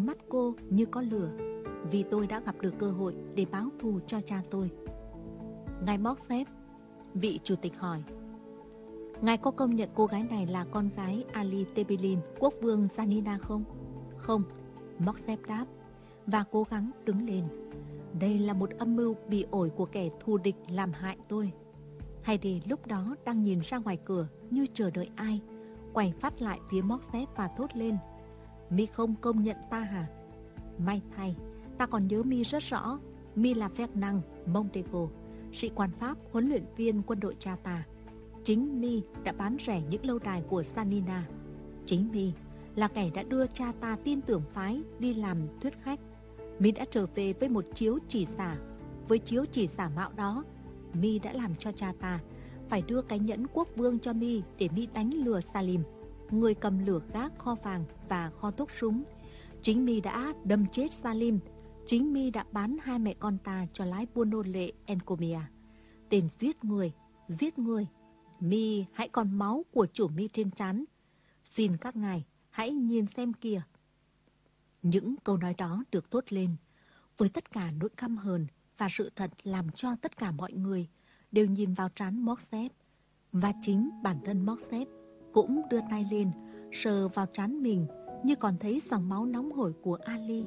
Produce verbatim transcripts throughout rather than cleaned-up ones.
mắt cô như có lửa, vì tôi đã gặp được cơ hội để báo thù cho cha tôi. Ngài Morcerf, vị chủ tịch hỏi, ngài có công nhận cô gái này là con gái Ali Tebelin, quốc vương Janina không? Không, Morcerf đáp, và cố gắng đứng lên. Đây là một âm mưu bị ổi của kẻ thù địch làm hại tôi. Heidi lúc đó đang nhìn ra ngoài cửa như chờ đợi ai, quay phát lại phía Morcerf và thốt lên, mi không công nhận ta hả? May thay, ta còn nhớ mi rất rõ. Mi là Fernand Mondego, sĩ quan Pháp, huấn luyện viên quân đội cha ta. Chính mi đã bán rẻ những lâu đài của Janina. Chính mi là kẻ đã đưa cha ta tin tưởng phái đi làm thuyết khách. Mi đã trở về với một chiếu chỉ xả. Với chiếu chỉ xả mạo đó, mi đã làm cho cha ta phải đưa cái nhẫn quốc vương cho mi để mi đánh lừa Salim, người cầm lửa gác kho vàng và kho thuốc súng. Chính mi đã đâm chết Salim. Chính mi đã bán hai mẹ con ta cho lái buôn nô lệ Encomia. Tên giết người, giết người. Mi hãy còn máu của chủ mi trên trán. Xin các ngài hãy nhìn xem kìa. Những câu nói đó được thốt lên với tất cả nỗi căm hờn và sự thật làm cho tất cả mọi người đều nhìn vào trán Morcerf. Và chính bản thân Morcerf cũng đưa tay lên sờ vào trán mình như còn thấy dòng máu nóng hổi của Ali.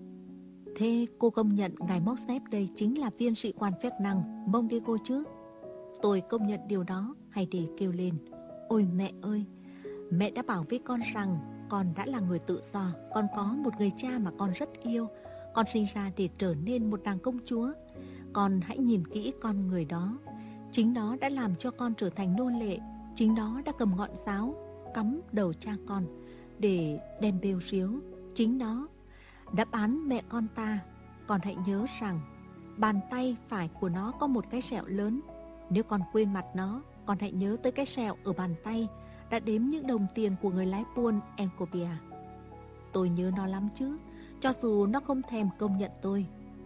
Thế cô công nhận ngài Morcerf đây chính là viên sĩ quan Fernand Mondego chứ? Tôi công nhận điều đó, Heidi kêu lên. Ôi mẹ ơi, mẹ đã bảo với con rằng con đã là người tự do, con có một người cha mà con rất yêu. Con sinh ra để trở nên một nàng công chúa. Con hãy nhìn kỹ con người đó. Chính nó đã làm cho con trở thành nô lệ. Chính nó đã cầm ngọn giáo cắm đầu cha con để đem bêu riếu. Chính nó đã bán mẹ con ta. Con hãy nhớ rằng bàn tay phải của nó có một cái sẹo lớn. Nếu con quên mặt nó, con hãy nhớ tới cái sẹo ở bàn tay đã đếm những đồng tiền của người lái buôn Encopia. Tôi nhớ nó lắm chứ, cho dù nó không thèm công nhận tôi.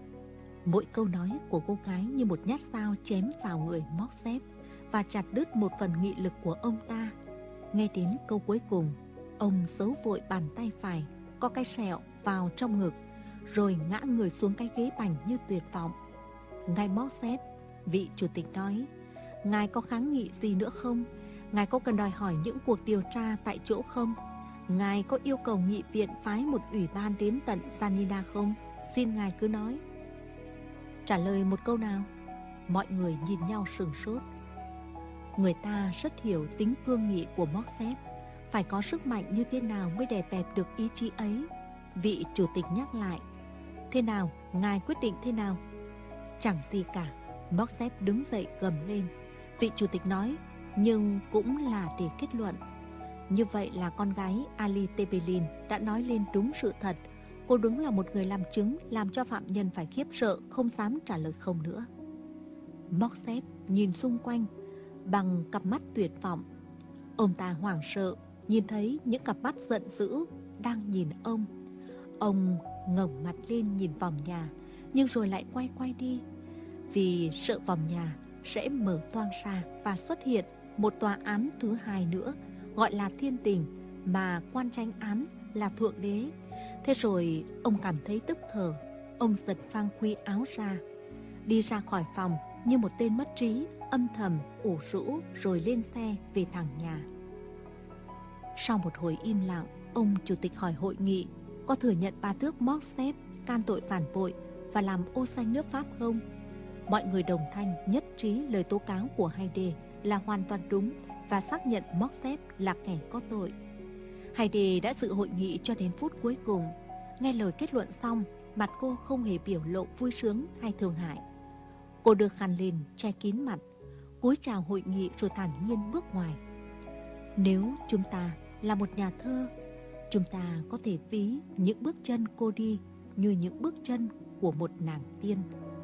Mỗi câu nói của cô gái như một nhát dao chém vào người Morcerf và chặt đứt một phần nghị lực của ông ta. Nghe đến câu cuối cùng, ông giấu vội bàn tay phải có cái sẹo vào trong ngực, rồi ngã người xuống cái ghế bành như tuyệt vọng. Ngài Morcerf, vị chủ tịch nói, ngài có kháng nghị gì nữa không? Ngài có cần đòi hỏi những cuộc điều tra tại chỗ không? Ngài có yêu cầu nghị viện phái một ủy ban đến tận Janina không? Xin ngài cứ nói. Trả lời một câu nào? Mọi người nhìn nhau sửng sốt. Người ta rất hiểu tính cương nghị của Morcerf. Phải có sức mạnh như thế nào mới đè bẹp được ý chí ấy? Vị chủ tịch nhắc lại. Thế nào? Ngài quyết định thế nào? Chẳng gì cả. Morcerf đứng dậy gầm lên. Vị chủ tịch nói, nhưng cũng là để kết luận. Như vậy là con gái Ali Tebelin đã nói lên đúng sự thật. Cô đúng là một người làm chứng, làm cho phạm nhân phải khiếp sợ, không dám trả lời không nữa. Morcerf nhìn xung quanh bằng cặp mắt tuyệt vọng. Ông ta hoảng sợ nhìn thấy những cặp mắt giận dữ đang nhìn ông. Ông ngẩng mặt lên nhìn vòng nhà, nhưng rồi lại quay quay đi, vì sợ vòng nhà sẽ mở toang ra và xuất hiện một tòa án thứ hai nữa, gọi là thiên đình, mà quan tranh án là thượng đế. Thế rồi ông cảm thấy tức thở. Ông giật phang khuy áo ra, đi ra khỏi phòng như một tên mất trí, âm thầm ủ rũ, rồi lên xe về thẳng nhà. Sau một hồi im lặng, ông chủ tịch hỏi hội nghị có thừa nhận bà tước Morcerf can tội phản bội và làm ô xanh nước Pháp không? Mọi người đồng thanh nhất trí lời tố cáo của Heidi là hoàn toàn đúng và xác nhận Morcerf là kẻ có tội. Heidi đã dự hội nghị cho đến phút cuối cùng. Nghe lời kết luận xong, mặt cô không hề biểu lộ vui sướng hay thương hại. Cô đưa khăn lên che kín mặt, cúi chào hội nghị rồi thản nhiên bước ngoài. Nếu chúng ta là một nhà thơ, chúng ta có thể ví những bước chân cô đi như những bước chân của một nàng tiên.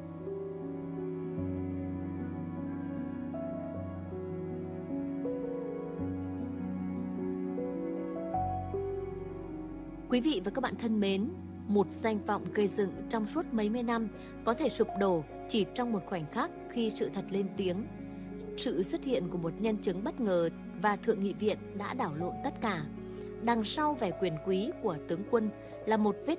Quý vị và các bạn thân mến, một danh vọng gây dựng trong suốt mấy mươi năm có thể sụp đổ chỉ trong một khoảnh khắc khi sự thật lên tiếng. Sự xuất hiện của một nhân chứng bất ngờ và Thượng nghị viện đã đảo lộn tất cả. Đằng sau vẻ quyền quý của tướng quân là một vết